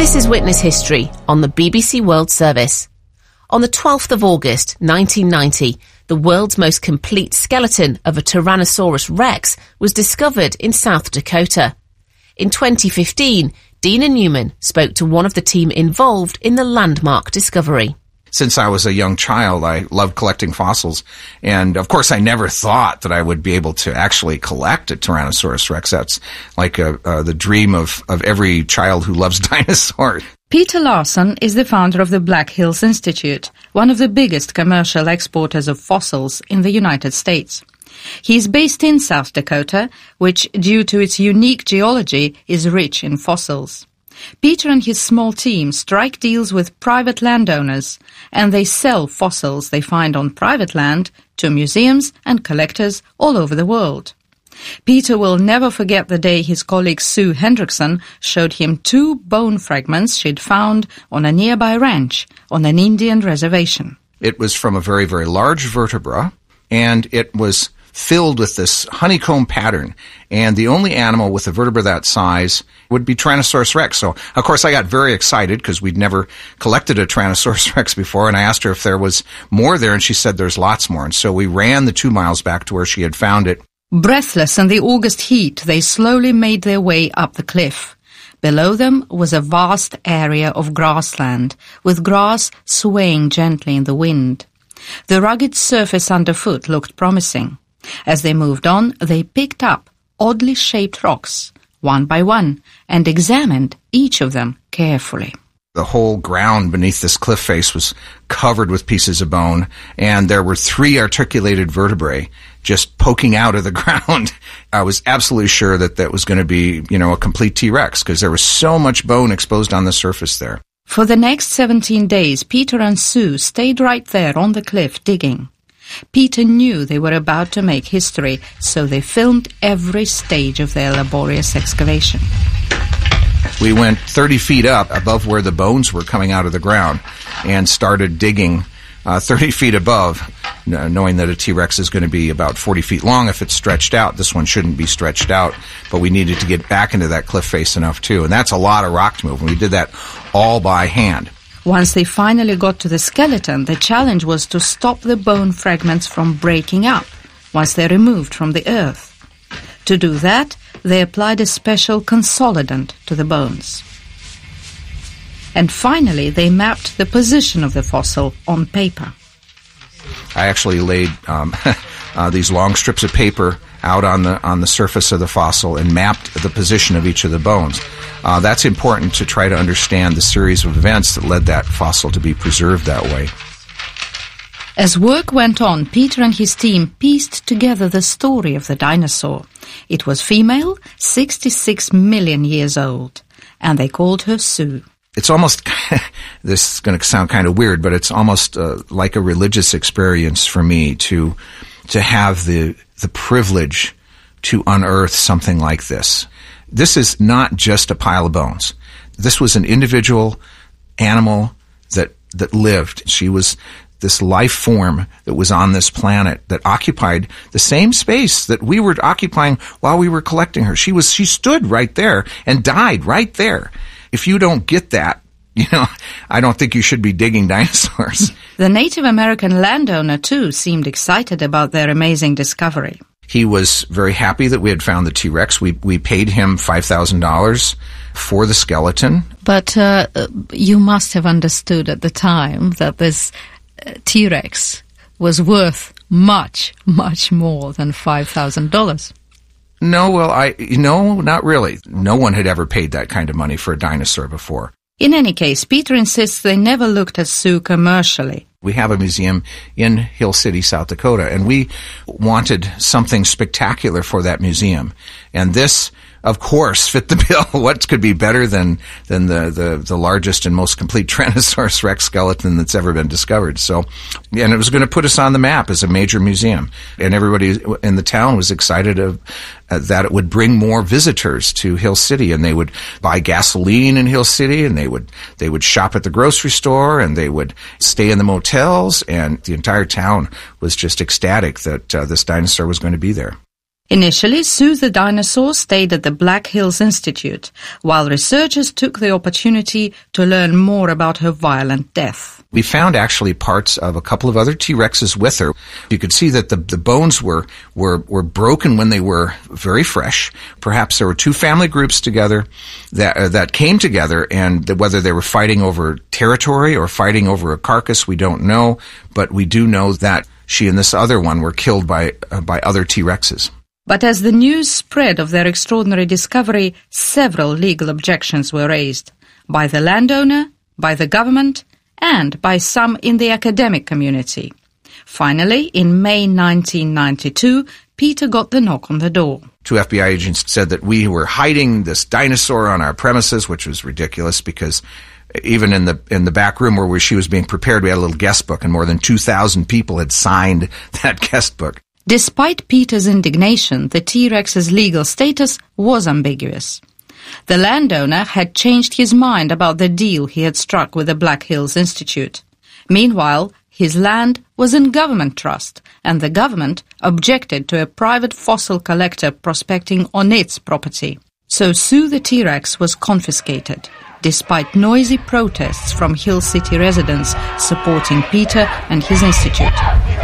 This is Witness History on the BBC World Service. On the 12th of August 1990, the world's most complete skeleton of a Tyrannosaurus rex was discovered in South Dakota. In 2015, Dina Newman spoke to one of the team involved in the landmark discovery. Since I was a young child, I loved collecting fossils. And, of course, I never thought that I would be able to actually collect a Tyrannosaurus rex. That's like the dream of every child who loves dinosaurs. Peter Larson is the founder of the Black Hills Institute, one of the biggest commercial exporters of fossils in the United States. He is based in South Dakota, which, due to its unique geology, is rich in fossils. Peter and his small team strike deals with private landowners, and they sell fossils they find on private land to museums and collectors all over the world. Peter will never forget the day his colleague Sue Hendrickson showed him 2 bone fragments she'd found on a nearby ranch on an Indian reservation. It was from a very, very large vertebra, and it was filled with this honeycomb pattern. And the only animal with a vertebra that size would be Tyrannosaurus rex. So, of course, I got very excited because we'd never collected a Tyrannosaurus rex before, and I asked her if there was more there, and she said there's lots more. And so we ran the 2 miles back to where she had found it. Breathless in the August heat, they slowly made their way up the cliff. Below them was a vast area of grassland, with grass swaying gently in the wind. The rugged surface underfoot looked promising. As they moved on, they picked up oddly shaped rocks, one by one, and examined each of them carefully. The whole ground beneath this cliff face was covered with pieces of bone, and there were 3 articulated vertebrae just poking out of the ground. I was absolutely sure that that was going to be, a complete T-Rex, because there was so much bone exposed on the surface there. For the next 17 days, Peter and Sue stayed right there on the cliff digging. Peter knew they were about to make history, so they filmed every stage of their laborious excavation. We went 30 feet up above where the bones were coming out of the ground and started digging 30 feet above, knowing that a T-Rex is going to be about 40 feet long if it's stretched out. This one shouldn't be stretched out, but we needed to get back into that cliff face enough, too. And that's a lot of rock to move, and we did that all by hand. Once they finally got to the skeleton, the challenge was to stop the bone fragments from breaking up once they're removed from the earth. To do that, they applied a special consolidant to the bones. And finally, they mapped the position of the fossil on paper. I actually laid these long strips of paper out on the surface of the fossil and mapped the position of each of the bones. That's important to try to understand the series of events that led that fossil to be preserved that way. As work went on, Peter and his team pieced together the story of the dinosaur. It was female, 66 million years old, and they called her Sue. It's almost, this is going to sound kind of weird, but it's almost like a religious experience for me to have the privilege to unearth something like this. This is not just a pile of bones. This was an individual animal that lived. She was this life form that was on this planet that occupied the same space that we were occupying while we were collecting her. She stood right there and died right there. If you don't get that, I don't think you should be digging dinosaurs. The Native American landowner, too, seemed excited about their amazing discovery. He was very happy that we had found the T-Rex. We paid him $5,000 for the skeleton. But you must have understood at the time that this T-Rex was worth much, much more than $5,000. No, not really. No one had ever paid that kind of money for a dinosaur before. In any case, Peter insists they never looked at Sue commercially. We have a museum in Hill City, South Dakota, and we wanted something spectacular for that museum. And this, of course, fit the bill. What could be better than the largest and most complete Tyrannosaurus rex skeleton that's ever been discovered? So, and it was going to put us on the map as a major museum. And everybody in the town was excited that it would bring more visitors to Hill City, and they would buy gasoline in Hill City, and they would shop at the grocery store, and they would stay in the motels, and the entire town was just ecstatic that this dinosaur was going to be there. Initially, Sue the dinosaur stayed at the Black Hills Institute, while researchers took the opportunity to learn more about her violent death. We found actually parts of a couple of other T-Rexes with her. You could see that the bones were broken when they were very fresh. Perhaps there were two family groups together that came together, and whether they were fighting over territory or fighting over a carcass, we don't know. But we do know that she and this other one were killed by other T-Rexes. But as the news spread of their extraordinary discovery, several legal objections were raised by the landowner, by the government, and by some in the academic community. Finally, in May 1992, Peter got the knock on the door. Two FBI agents said that we were hiding this dinosaur on our premises, which was ridiculous because even in the back room where she was being prepared, we had a little guest book, and more than 2,000 people had signed that guest book. Despite Peter's indignation, the T-Rex's legal status was ambiguous. The landowner had changed his mind about the deal he had struck with the Black Hills Institute. Meanwhile, his land was in government trust, and the government objected to a private fossil collector prospecting on its property. So Sue the T-Rex was confiscated, despite noisy protests from Hill City residents supporting Peter and his institute.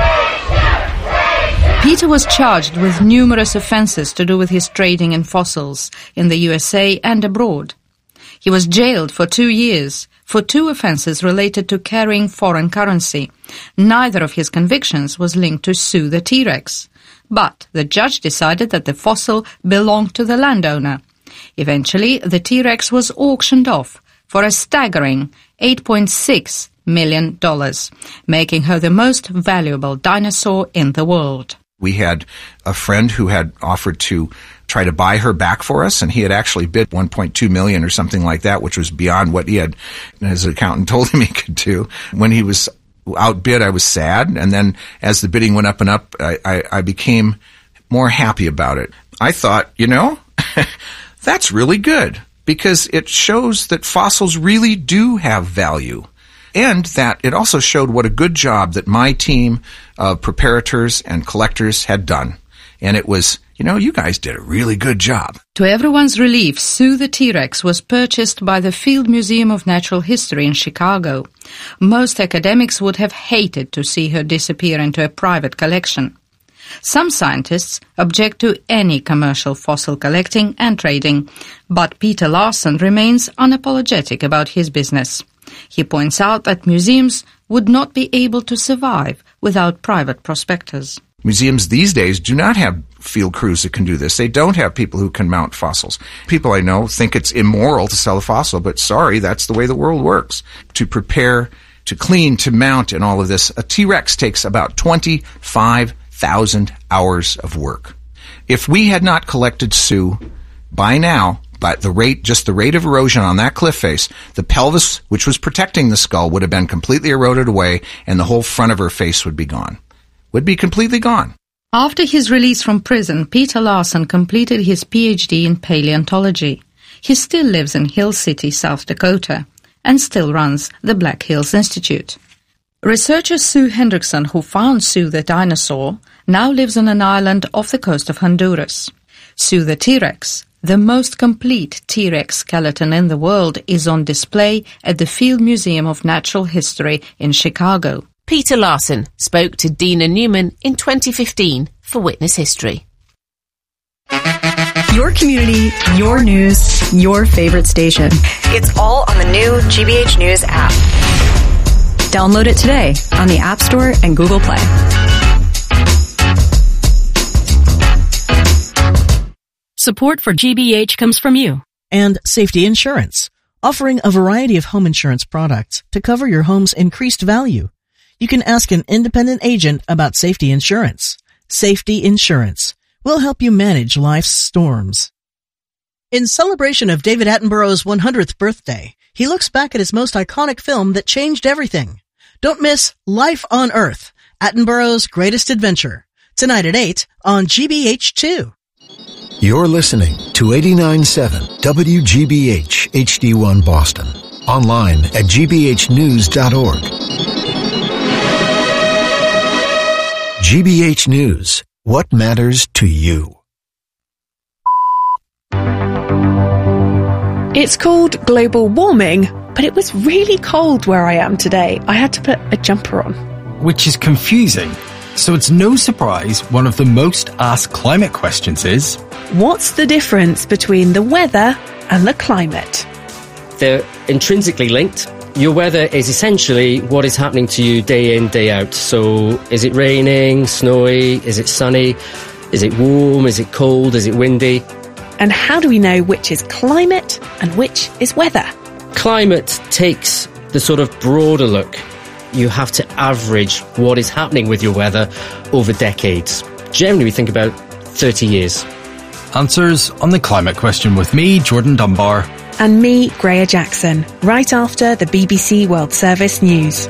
Peter was charged with numerous offences to do with his trading in fossils in the USA and abroad. He was jailed for 2 years for 2 offences related to carrying foreign currency. Neither of his convictions was linked to Sue the T-Rex, but the judge decided that the fossil belonged to the landowner. Eventually, the T-Rex was auctioned off for a staggering $8.6 million, making her the most valuable dinosaur in the world. We had a friend who had offered to try to buy her back for us, and he had actually bid $1.2 million or something like that, which was beyond what he had, his accountant told him he could do. When he was outbid, I was sad, and then as the bidding went up and up, I became more happy about it. I thought, that's really good, because it shows that fossils really do have value. And that it also showed what a good job that my team of preparators and collectors had done. And it was, you guys did a really good job. To everyone's relief, Sue the T-Rex was purchased by the Field Museum of Natural History in Chicago. Most academics would have hated to see her disappear into a private collection. Some scientists object to any commercial fossil collecting and trading, but Peter Larson remains unapologetic about his business. He points out that museums would not be able to survive without private prospectors. Museums these days do not have field crews that can do this. They don't have people who can mount fossils. People I know think it's immoral to sell a fossil, but sorry, that's the way the world works. To prepare, to clean, to mount, and all of this, a T-Rex takes about 25,000 hours of work. If we had not collected Sue by now, but the rate of erosion on that cliff face, the pelvis, which was protecting the skull, would have been completely eroded away, and the whole front of her face would be gone. Would be completely gone. After his release from prison, Peter Larson completed his PhD in paleontology. He still lives in Hill City, South Dakota, and still runs the Black Hills Institute. Researcher Sue Hendrickson, who found Sue the dinosaur, now lives on an island off the coast of Honduras. Sue the T-Rex, the most complete T-Rex skeleton in the world, is on display at the Field Museum of Natural History in Chicago. Peter Larson spoke to Dina Newman in 2015 for Witness History. Your community, your news, your favorite station. It's all on the new GBH News app. Download it today on the App Store and Google Play. Support for GBH comes from you. And Safety Insurance, offering a variety of home insurance products to cover your home's increased value. You can ask an independent agent about Safety Insurance. Safety Insurance will help you manage life's storms. In celebration of David Attenborough's 100th birthday, he looks back at his most iconic film that changed everything. Don't miss Life on Earth, Attenborough's Greatest Adventure, tonight at 8 on GBH2. You're listening to 89.7 WGBH HD1 Boston. Online at gbhnews.org. GBH News. What matters to you? It's called global warming, but it was really cold where I am today. I had to put a jumper on. Which is confusing. So it's no surprise one of the most asked climate questions is, what's the difference between the weather and the climate? They're intrinsically linked. Your weather is essentially what is happening to you day in, day out. So is it raining, snowy, is it sunny, is it warm, is it cold, is it windy? And how do we know which is climate and which is weather? Climate takes the sort of broader look. You have to average what is happening with your weather over decades. Generally, we think about 30 years. Answers on the climate question with me, Jordan Dunbar. And me, Greer Jackson, right after the BBC World Service news.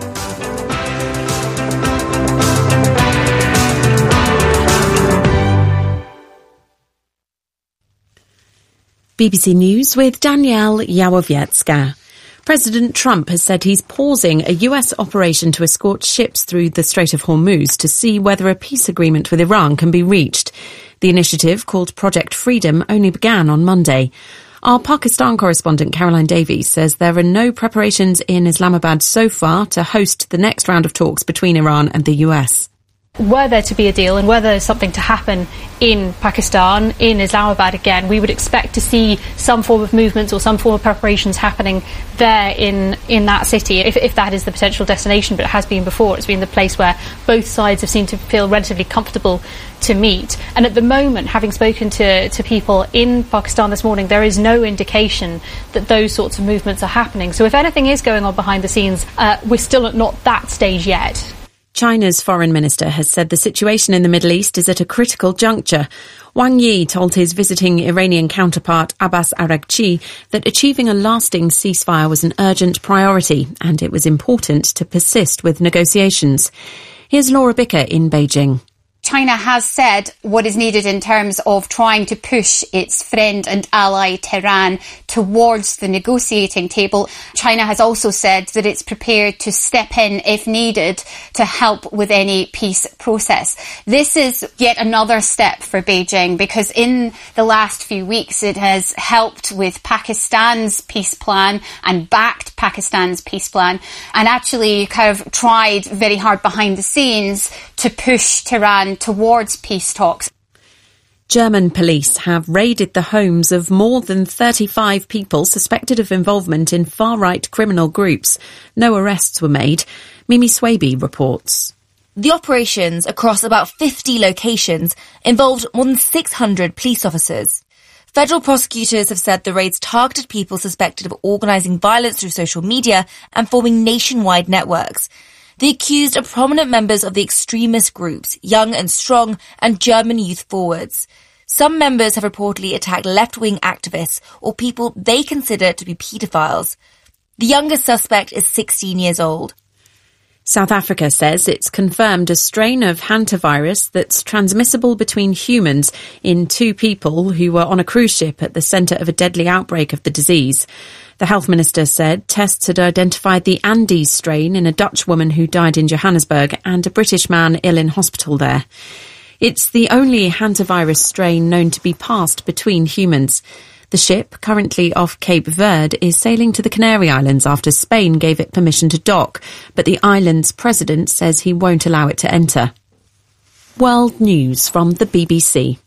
BBC News with Danielle Yawowiecka. President Trump has said he's pausing a US operation to escort ships through the Strait of Hormuz to see whether a peace agreement with Iran can be reached. The initiative, called Project Freedom, only began on Monday. Our Pakistan correspondent Caroline Davies says there are no preparations in Islamabad so far to host the next round of talks between Iran and the US. Were there to be a deal and were there something to happen in Pakistan, in Islamabad again, we would expect to see some form of movements or some form of preparations happening there in that city, if that is the potential destination, but it has been before. It's been the place where both sides have seemed to feel relatively comfortable to meet. And at the moment, having spoken to people in Pakistan this morning, there is no indication that those sorts of movements are happening. So if anything is going on behind the scenes, we're still at not that stage yet. China's foreign minister has said the situation in the Middle East is at a critical juncture. Wang Yi told his visiting Iranian counterpart Abbas Araghchi that achieving a lasting ceasefire was an urgent priority and it was important to persist with negotiations. Here's Laura Bicker in Beijing. China has said what is needed in terms of trying to push its friend and ally Tehran towards the negotiating table. China has also said that it's prepared to step in if needed to help with any peace process. This is yet another step for Beijing because in the last few weeks it has helped with Pakistan's peace plan and backed Pakistan's peace plan and actually kind of tried very hard behind the scenes to push Tehran towards peace talks. German police have raided the homes of more than 35 people suspected of involvement in far-right criminal groups. No arrests were made. Mimi Swaby reports. The operations across about 50 locations involved more than 600 police officers. Federal prosecutors have said the raids targeted people suspected of organising violence through social media and forming nationwide networks. The accused are prominent members of the extremist groups, Young and Strong and German Youth Forwards. Some members have reportedly attacked left-wing activists or people they consider to be paedophiles. The youngest suspect is 16 years old. South Africa says it's confirmed a strain of hantavirus that's transmissible between humans in two people who were on a cruise ship at the centre of a deadly outbreak of the disease. The health minister said tests had identified the Andes strain in a Dutch woman who died in Johannesburg and a British man ill in hospital there. It's the only hantavirus strain known to be passed between humans. The ship, currently off Cape Verde, is sailing to the Canary Islands after Spain gave it permission to dock, but the island's president says he won't allow it to enter. World News from the BBC.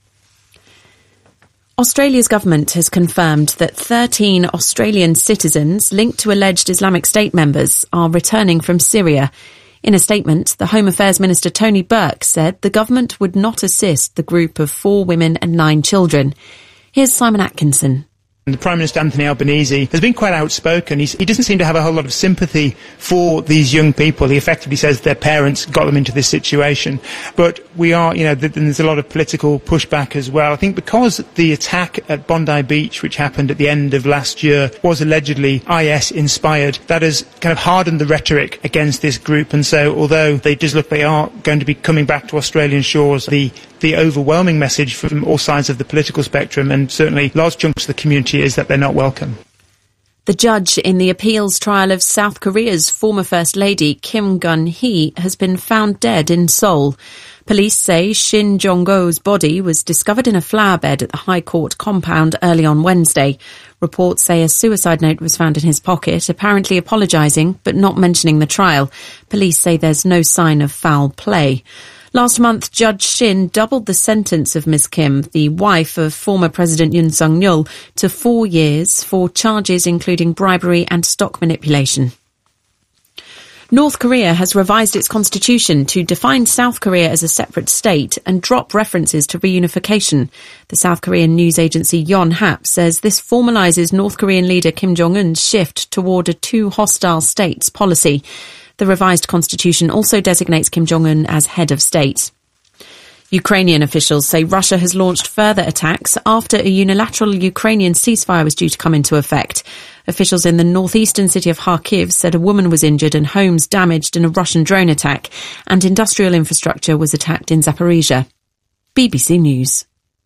Australia's government has confirmed that 13 Australian citizens linked to alleged Islamic State members are returning from Syria. In a statement, the Home Affairs Minister Tony Burke said the government would not assist the group of 4 women and 9 children. Here's Simon Atkinson. The Prime Minister Anthony Albanese has been quite outspoken. He doesn't seem to have a whole lot of sympathy for these young people. He effectively says their parents got them into this situation. But we are, there's a lot of political pushback as well. I think because the attack at Bondi Beach, which happened at the end of last year, was allegedly IS-inspired, that has kind of hardened the rhetoric against this group. And so, although they are going to be coming back to Australian shores, the overwhelming message from all sides of the political spectrum and certainly large chunks of the community is that they're not welcome. The judge in the appeals trial of South Korea's former First Lady Kim Gun-hee has been found dead in Seoul. Police say Shin Jong-go's body was discovered in a flower bed at the High Court compound early on Wednesday. Reports say a suicide note was found in his pocket, apparently apologising but not mentioning the trial. Police say there's no sign of foul play. Last month, Judge Shin doubled the sentence of Ms Kim, the wife of former President Yoon Suk-yeol, to 4 years for charges including bribery and stock manipulation. North Korea has revised its constitution to define South Korea as a separate state and drop references to reunification. The South Korean news agency Yonhap says this formalises North Korean leader Kim Jong-un's shift toward a two hostile states policy. The revised constitution also designates Kim Jong-un as head of state. Ukrainian officials say Russia has launched further attacks after a unilateral Ukrainian ceasefire was due to come into effect. Officials in the northeastern city of Kharkiv said a woman was injured and homes damaged in a Russian drone attack, and industrial infrastructure was attacked in Zaporizhia. BBC News.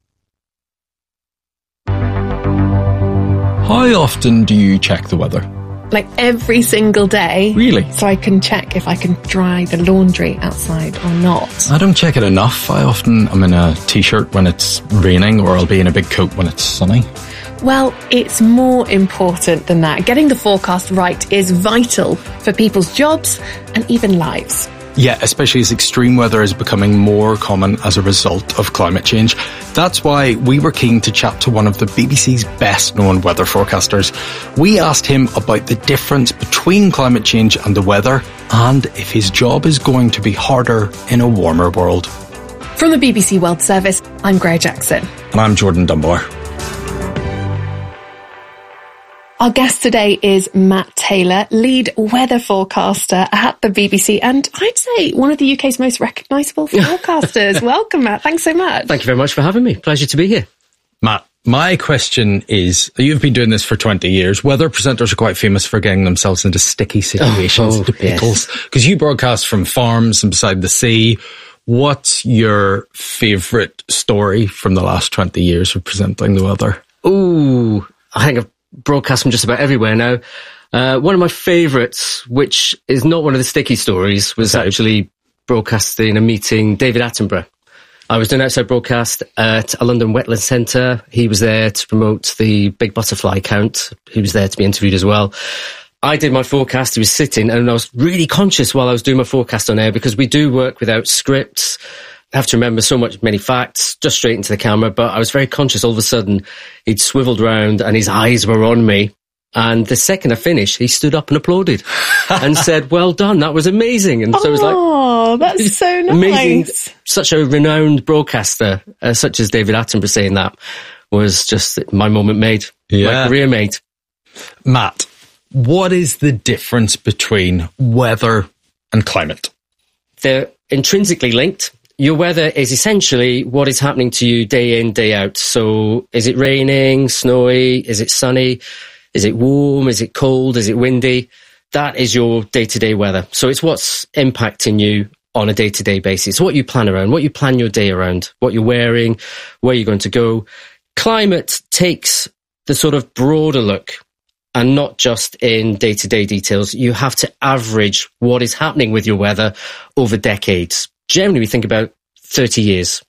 How often do you check the weather? Like every single day. Really? So I can check if I can dry the laundry outside or not. I don't check it enough. I often am in a t-shirt when it's raining, or I'll be in a big coat when it's sunny. Well, it's more important than that. Getting the forecast right is vital for people's jobs and even lives. Yeah, especially as extreme weather is becoming more common as a result of climate change. That's why we were keen to chat to one of the BBC's best-known weather forecasters. We asked him about the difference between climate change and the weather, and if his job is going to be harder in a warmer world. From the BBC World Service, I'm Greer Jackson. And I'm Jordan Dunbar. Our guest today is Matt Taylor, lead weather forecaster at the BBC, and I'd say one of the UK's most recognisable forecasters. Welcome, Matt. Thanks so much. Thank you very much for having me. Pleasure to be here. Matt, my question is, you've been doing this for 20 years. Weather presenters are quite famous for getting themselves into sticky situations, into pickles, because you broadcast from farms and beside the sea. What's your favourite story from the last 20 years of presenting the weather? Ooh, I think I've broadcast from just about everywhere now. One of my favourites, which is not one of the sticky stories, was actually broadcasting a meeting David Attenborough. I was doing outside broadcast at a London wetland centre. He was there to promote the big butterfly count. He was there to be interviewed as well. I did my forecast. He was sitting, and I was really conscious while I was doing my forecast on air, because we do work without scripts. I have to remember many facts, just straight into the camera, but I was very conscious. All of a sudden, he'd swiveled round and his eyes were on me. And the second I finished, he stood up and applauded and said, "Well done, that was amazing." And so it was like, oh, that's so nice. Amazing. Such a renowned broadcaster, such as David Attenborough saying that, was just my moment made, my career made. Matt, what is the difference between weather and climate? They're intrinsically linked. Your weather is essentially what is happening to you day in, day out. So is it raining, snowy? Is it sunny? Is it warm? Is it cold? Is it windy? That is your day-to-day weather. So it's what's impacting you on a day-to-day basis. What you plan around, what you plan your day around, what you're wearing, where you're going to go. Climate takes the sort of broader look, and not just in day-to-day details. You have to average what is happening with your weather over decades. Generally, we think about 30 years,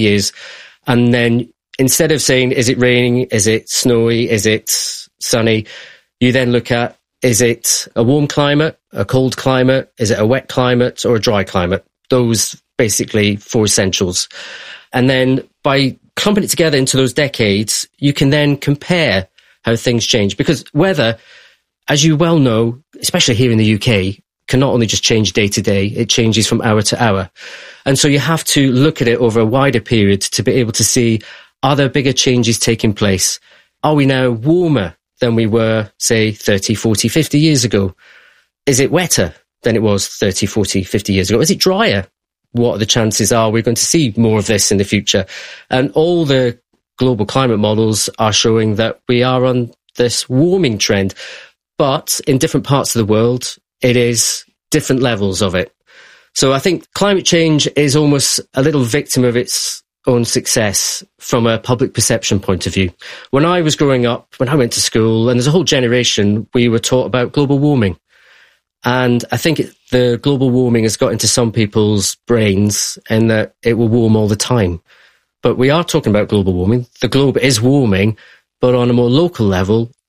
and then instead of saying, is it raining, is it snowy, is it sunny, you then look at, is it a warm climate, a cold climate, is it a wet climate or a dry climate? Those basically 4 essentials. And then by clumping it together into those decades, you can then compare how things change. Because weather, as you well know, especially here in the UK, can not only just change day to day, it changes from hour to hour. And so you have to look at it over a wider period to be able to see, are there bigger changes taking place? Are we now warmer than we were, say, 30, 40, 50 years ago? Is it wetter than it was 30, 40, 50 years ago? Is it drier? What are the chances are we're going to see more of this in the future? And all the global climate models are showing that we are on this warming trend. But in different parts of the world, it is different levels of it. So I think climate change is almost a little victim of its own success from a public perception point of view. When I was growing up, when I went to school, and there's a whole generation, we were taught about global warming. And I think the global warming has got into some people's brains, and that it will warm all the time. But we are talking about global warming. The globe is warming, but on a more local level,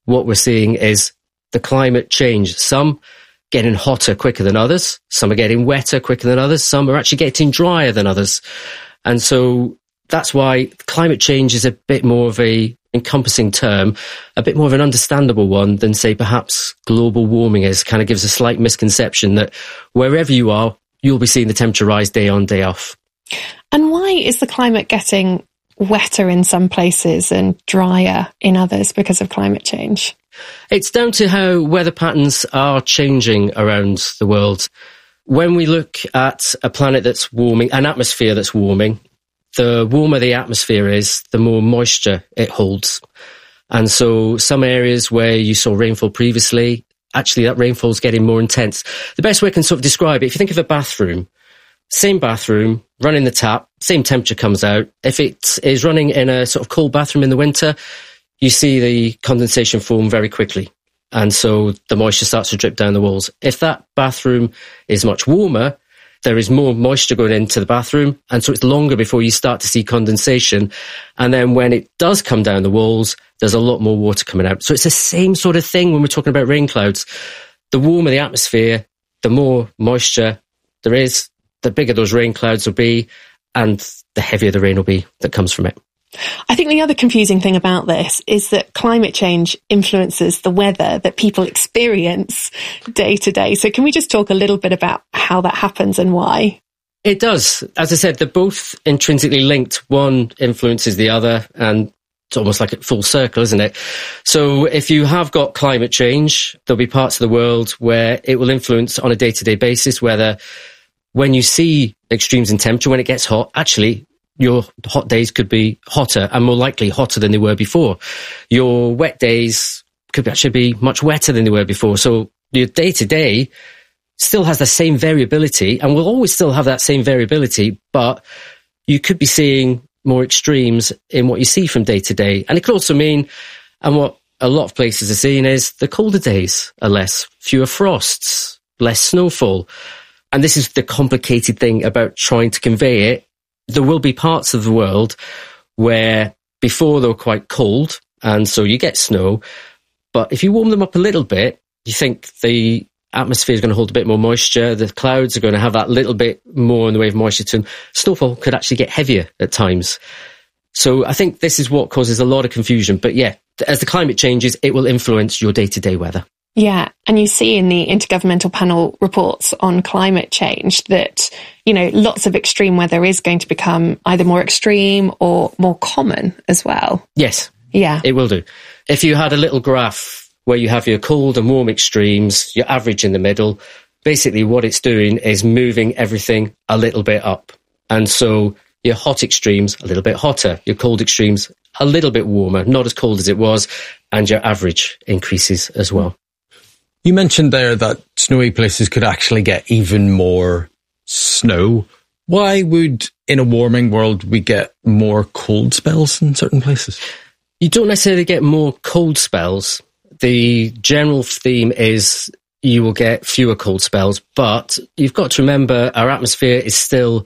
what we're seeing is the climate change. Some getting hotter quicker than others. Some are getting wetter quicker than others. Some are actually getting drier than others. And so that's why climate change is a bit more of a encompassing term, a bit more of an understandable one than, say, perhaps global warming is. Kind of gives a slight misconception that wherever you are, you'll be seeing the temperature rise day on, day off. And why is the climate getting wetter in some places and drier in others because of climate change? It's down to how weather patterns are changing around the world. When we look at a planet that's warming, an atmosphere that's warming, the warmer the atmosphere is, the more moisture it holds. And so some areas where you saw rainfall previously, actually that rainfall's getting more intense. The best way I can sort of describe it, if you think of a bathroom, same bathroom, running the tap, same temperature comes out. If it is running in a sort of cold bathroom in the winter, you see the condensation form very quickly. And so the moisture starts to drip down the walls. If that bathroom is much warmer, there is more moisture going into the bathroom. And so it's longer before you start to see condensation. And then when it does come down the walls, there's a lot more water coming out. So it's the same sort of thing when we're talking about rain clouds. The warmer the atmosphere, the more moisture there is, the bigger those rain clouds will be, and the heavier the rain will be that comes from it. I think the other confusing thing about this is that climate change influences the weather that people experience day to day. So can we just talk a little bit about how that happens and why? It does. As I said, they're both intrinsically linked. One influences the other, and it's almost like a full circle, isn't it? So if you have got climate change, there'll be parts of the world where it will influence on a day-to-day basis, whether when you see extremes in temperature, when it gets hot, actually your hot days could be hotter and more likely hotter than they were before. Your wet days could actually be much wetter than they were before. So your day-to-day still has the same variability and will always still have that same variability, but you could be seeing more extremes in what you see from day to day. And it could also mean, and what a lot of places are seeing, is the colder days are less, fewer frosts, less snowfall. And this is the complicated thing about trying to convey it. There will be parts of the world where before they were quite cold, and so you get snow. But if you warm them up a little bit, you think the atmosphere is going to hold a bit more moisture. The clouds are going to have that little bit more in the way of moisture to them. Snowfall could actually get heavier at times. So I think this is what causes a lot of confusion. But yeah, as the climate changes, it will influence your day-to-day weather. Yeah, and you see in the Intergovernmental Panel reports on climate change that, you know, lots of extreme weather is going to become either more extreme or more common as well. Yes. Yeah. It will do. If you had a little graph where you have your cold and warm extremes, your average in the middle, basically what it's doing is moving everything a little bit up. And so your hot extremes, a little bit hotter, your cold extremes, a little bit warmer, not as cold as it was, and your average increases as well. You mentioned there that snowy places could actually get even more snow. Why would, in a warming world, we get more cold spells in certain places? You don't necessarily get more cold spells. The general theme is you will get fewer cold spells, but you've got to remember our atmosphere is still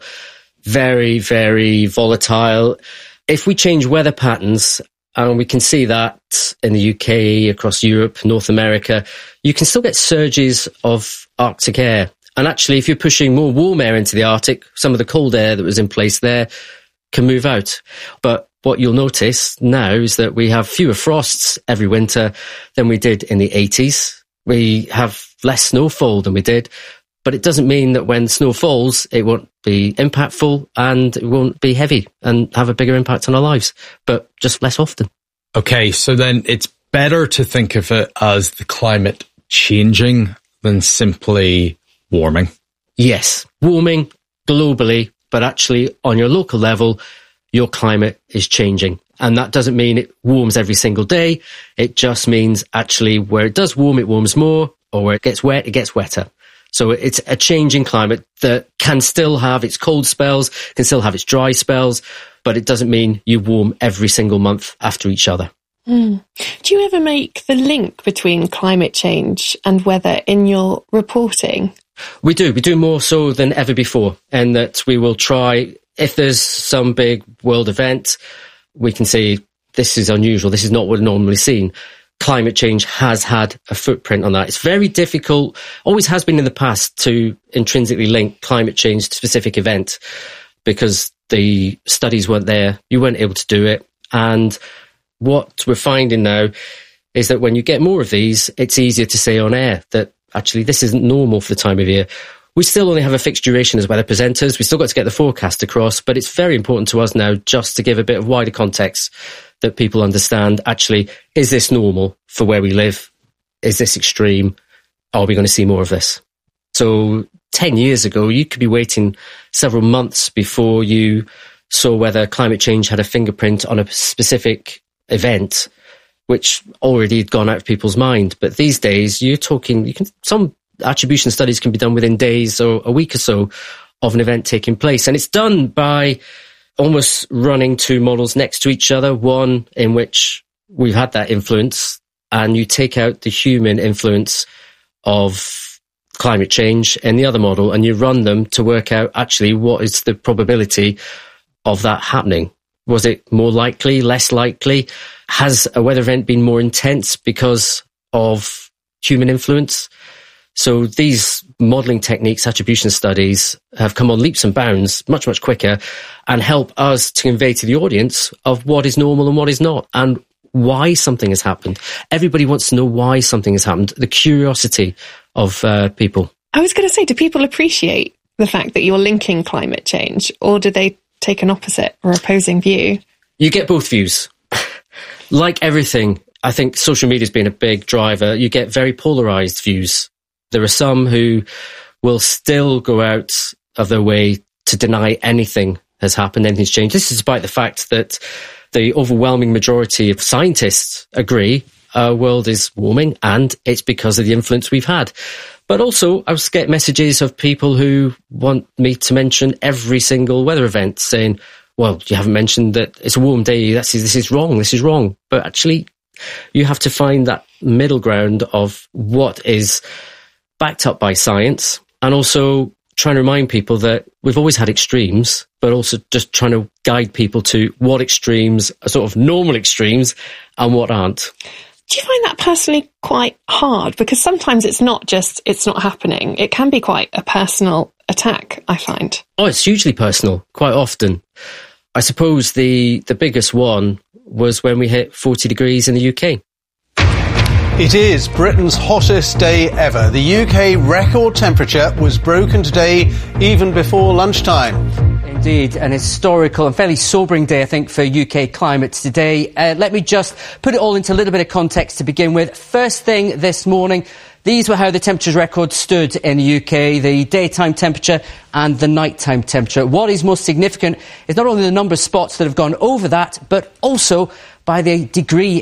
very, very volatile. If we change weather patterns, and we can see that in the UK, across Europe, North America, you can still get surges of Arctic air. And actually, if you're pushing more warm air into the Arctic, some of the cold air that was in place there can move out. But what you'll notice now is that we have fewer frosts every winter than we did in the 80s. We have less snowfall than we did. But it doesn't mean that when snow falls, it won't be impactful and it won't be heavy and have a bigger impact on our lives, but just less often. Okay, so then it's better to think of it as the climate changing than simply warming. Yes, warming globally, but actually on your local level, your climate is changing. And that doesn't mean it warms every single day. It just means actually where it does warm, it warms more, or where it gets wet, it gets wetter. So it's a changing climate that can still have its cold spells, can still have its dry spells, but it doesn't mean you warm every single month after each other. Do you ever make the link between climate change and weather in your reporting? We do. We do more so than ever before, and that we will try, if there's some big world event, we can say, this is unusual, this is not what we're normally seen. climate change has had a footprint on that. It's very difficult, always has been in the past, to intrinsically link climate change to a specific event because the studies weren't there, you weren't able to do it. And what we're finding now is that when you get more of these, it's easier to say on air that actually this isn't normal for the time of year. We still only have a fixed duration as weather presenters. We still got to get the forecast across, but it's very important to us now just to give a bit of wider context that people understand, actually, is this normal for where we live? Is this extreme? Are we going to see more of this? So 10 years ago, you could be waiting several months before you saw whether climate change had a fingerprint on a specific event, which already had gone out of people's mind. But these days, you're talking, some attribution studies can be done within days or a week or so of an event taking place. And it's done by almost running two models next to each other, one in which we've had that influence, and you take out the human influence of climate change in the other model, and you run them to work out actually what is the probability of that happening. Was it more likely, less likely? Has a weather event been more intense because of human influence? So these modelling techniques, attribution studies, have come on leaps and bounds, much, much quicker, and help us to convey to the audience of what is normal and what is not, and why something has happened. Everybody wants to know why something has happened, the curiosity of people. I was going to say, do people appreciate the fact that you're linking climate change, or do they take an opposite or opposing view? You get both views. Like everything, I think social media has been a big driver. You get very polarised views. There are some who will still go out of their way to deny anything has happened, anything's changed. This is despite the fact that the overwhelming majority of scientists agree our world is warming and it's because of the influence we've had. But also, I get messages of people who want me to mention every single weather event, saying, well, you haven't mentioned that it's a warm day, this is wrong. But actually, you have to find that middle ground of what is backed up by science, and also trying to remind people that we've always had extremes, but also just trying to guide people to what extremes are sort of normal extremes and what aren't. Do you find that personally quite hard? Because sometimes it's not just, it's not happening. It can be quite a personal attack, I find. Oh, it's hugely personal, quite often. I suppose the biggest one was when we hit 40 degrees in the UK. It is Britain's hottest day ever. The UK record temperature was broken today, even before lunchtime. Indeed, an historical and fairly sobering day, I think, for UK climate today. Let me just put it all into a little bit of context to begin with. First thing this morning, these were how the temperatures record stood in the UK, the daytime temperature and the nighttime temperature. What is most significant is not only the number of spots that have gone over that, but also by the degree